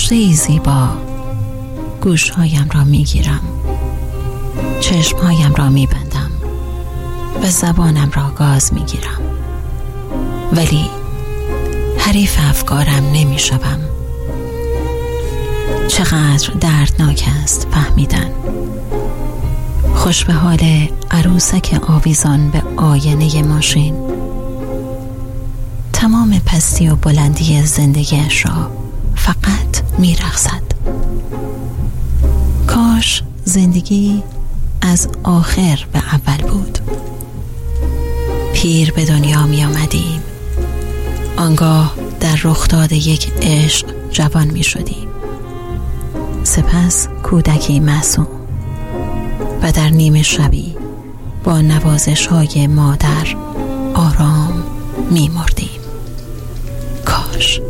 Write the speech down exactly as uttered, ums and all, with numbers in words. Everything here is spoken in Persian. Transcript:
نقشه‌ای زیبا گوشهایم را میگیرم، چشمهایم را میبندم و زبانم را گاز میگیرم، ولی حریف افکارم نمیشوم. چقدر دردناک است فهمیدن. خوش به حال عروسک آویزان به آینه ماشین. تمام پستی و بلندی زندگیش را فقط میرقصد. کاش زندگی از آخر به اول بود. پیر به دنیا می آمدیم، آنگاه در رخداد یک عشق جوان می شدیم، سپس کودکی معصوم و در نیمه شبی با نوازش های مادر آرام می مردیم. کاش